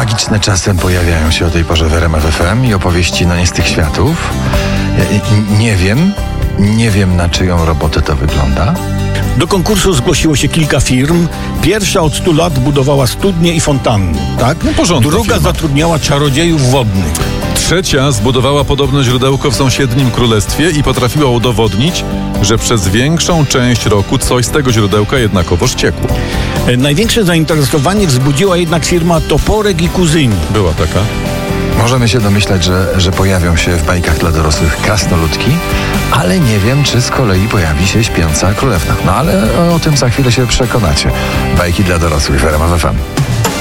magiczne czasem pojawiają się o tej porze w RMF FM i opowieści nie z tych światów. Nie wiem, na czyją robotę to wygląda. Do konkursu zgłosiło się kilka firm. Pierwsza od 100 lat budowała studnie i fontanny, tak? Porządna Druga firma. zatrudniała czarodziejów wodnych. Trzecia zbudowała podobno źródełko w sąsiednim królestwie i potrafiła udowodnić, że przez większą część roku coś z tego źródełka jednakowoż ciekło. Największe zainteresowanie wzbudziła jednak firma Toporek i Kuzyni. Była taka. Możemy się domyślać, że pojawią się w bajkach dla dorosłych krasnoludki, ale nie wiem, czy z kolei pojawi się śpiąca królewna. No ale o tym za chwilę się przekonacie. Bajki dla dorosłych w RMF FM.